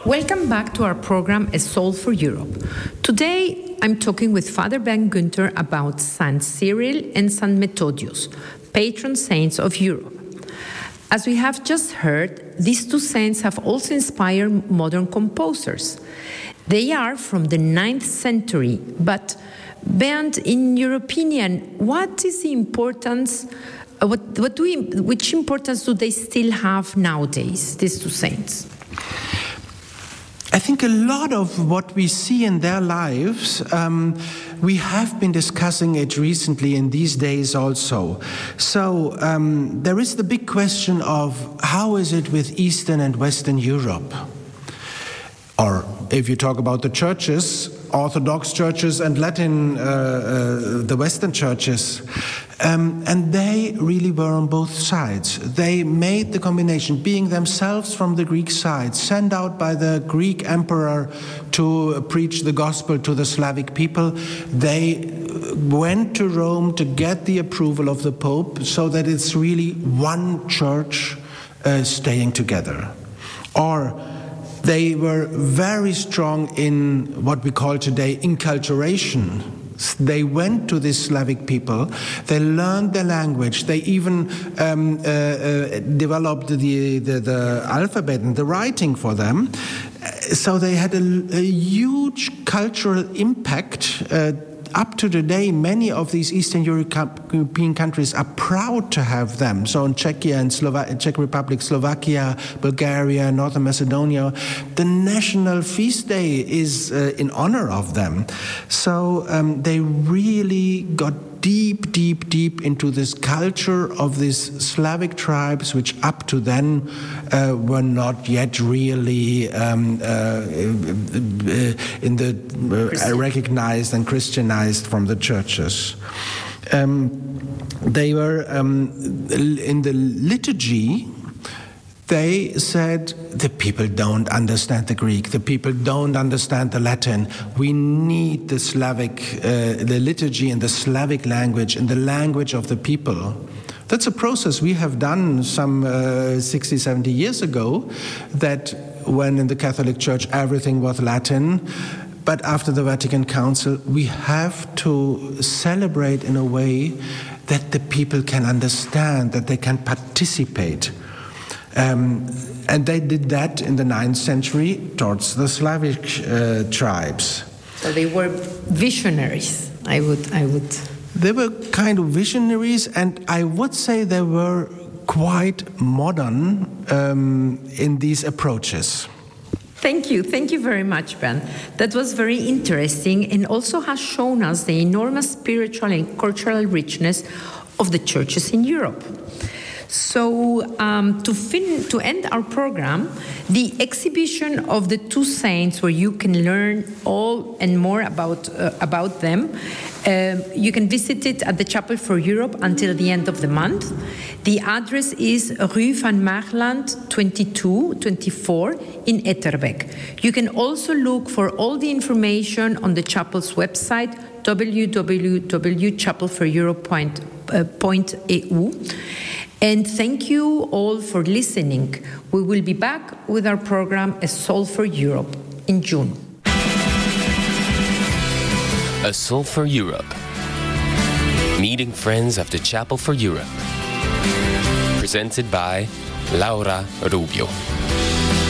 Welcome back to our program, A Soul for Europe. Today, I'm talking with Father Ben Günther about Saint Cyril and Saint Methodius, patron saints of Europe. As we have just heard, these two saints have also inspired modern composers. They are from the 9th century, but Bernd, in your opinion, what is the importance, which importance do they still have nowadays, these two saints? I think a lot of what we see in their lives, we have been discussing it recently in these days also. So there is the big question of how is it with Eastern and Western Europe? Or if you talk about the churches, Orthodox churches and Latin, the Western churches, and they really were on both sides. They made the combination, being themselves from the Greek side, sent out by the Greek emperor to preach the gospel to the Slavic people. They went to Rome to get the approval of the Pope so that it's really one church staying together. Or they were very strong in what we call today inculturation. They went to these Slavic people, they learned their language, they even developed the alphabet and the writing for them. So they had a huge cultural impact. Up to today, many of these Eastern European countries are proud to have them. So in Czechia and Czech Republic, Slovakia, Bulgaria, Northern Macedonia, the national feast day is in honor of them. So they really got deep into this culture of these Slavic tribes, which up to then were not yet really recognized and Christianized from the churches. They were in the liturgy. They said, the people don't understand the Greek, the people don't understand the Latin. We need the Slavic, the liturgy in the Slavic language, in the language of the people. That's a process we have done some 60, 70 years ago, that when in the Catholic Church everything was Latin, but after the Vatican Council, we have to celebrate in a way that the people can understand, that they can participate. And they did that in the 9th century towards the Slavic tribes. So they were visionaries, I would. They were kind of visionaries, and I would say they were quite modern in these approaches. Thank you very much, Ben. That was very interesting and also has shown us the enormous spiritual and cultural richness of the churches in Europe. So to end our program, the exhibition of the two saints, where you can learn all and more about them, you can visit it at the Chapel for Europe until the end of the month. The address is Rue van Maarland 22-24 in Etterbeek. You can also look for all the information on the chapel's website, www.chapelforeurope.eu. And thank you all for listening. We will be back with our program, A Soul for Europe, in June. A Soul for Europe. Meeting friends of the Chapel for Europe. Presented by Laura Rubio.